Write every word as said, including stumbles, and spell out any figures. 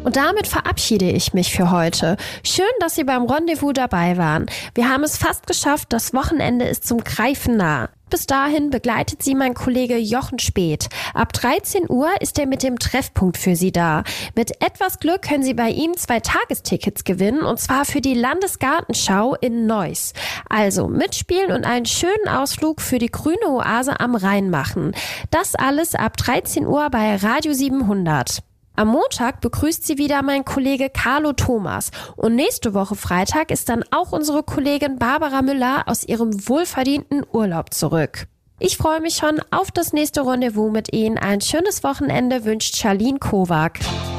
Und damit verabschiede ich mich für heute. Schön, dass Sie beim Rendezvous dabei waren. Wir haben es fast geschafft, das Wochenende ist zum Greifen nah. Bis dahin begleitet Sie mein Kollege Jochen Späth. Ab dreizehn Uhr ist er mit dem Treffpunkt für Sie da. Mit etwas Glück können Sie bei ihm zwei Tagestickets gewinnen, und zwar für die Landesgartenschau in Neuss. Also mitspielen und einen schönen Ausflug für die grüne Oase am Rhein machen. Das alles ab dreizehn Uhr bei Radio siebenhundert. Am Montag begrüßt Sie wieder mein Kollege Carlo Thomas. Und nächste Woche Freitag ist dann auch unsere Kollegin Barbara Müller aus ihrem wohlverdienten Urlaub zurück. Ich freue mich schon auf das nächste Rendezvous mit Ihnen. Ein schönes Wochenende wünscht Charlene Kowak.